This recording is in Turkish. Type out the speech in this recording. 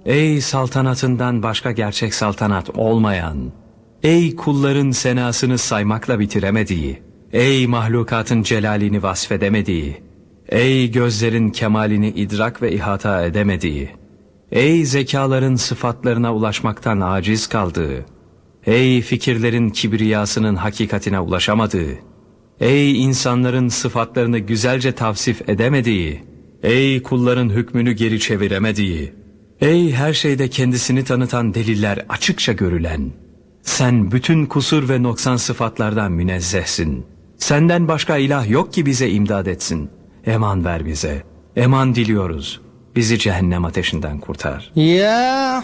Ey saltanatından başka gerçek saltanat olmayan, ey kulların senasını saymakla bitiremediği, ey mahlukatın celalini vasfedemediği, ey gözlerin kemalini idrak ve ihata edemediği, ey zekaların sıfatlarına ulaşmaktan aciz kaldığı, ey fikirlerin kibriyasının hakikatine ulaşamadığı, ey insanların sıfatlarını güzelce tavsif edemediği, ey kulların hükmünü geri çeviremediği, ey her şeyde kendisini tanıtan deliller açıkça görülen, sen bütün kusur ve noksan sıfatlardan münezzehsin. Senden başka ilah yok ki bize imdad etsin. Eman ver bize. Eman diliyoruz. Bizi cehennem ateşinden kurtar. Ya